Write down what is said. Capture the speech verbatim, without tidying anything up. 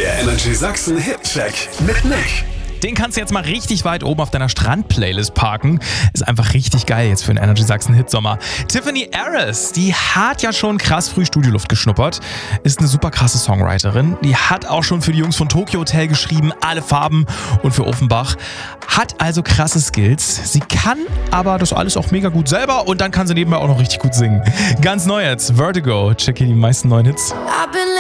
Der Energy Sachsen Hit-Check mit Nick. Den kannst du jetzt mal richtig weit oben auf deiner Strand-Playlist parken. Ist einfach richtig geil jetzt für den Energy Sachsen Hitsommer. Tiffany Harris, die hat ja schon krass früh Studioluft geschnuppert. Ist eine super krasse Songwriterin. Die hat auch schon für die Jungs von Tokyo Hotel geschrieben, Alle Farben und für Offenbach. Hat also krasse Skills. Sie kann aber das alles auch mega gut selber und dann kann sie nebenbei auch noch richtig gut singen. Ganz neu jetzt, Vertigo. Check hier die meisten neuen Hits.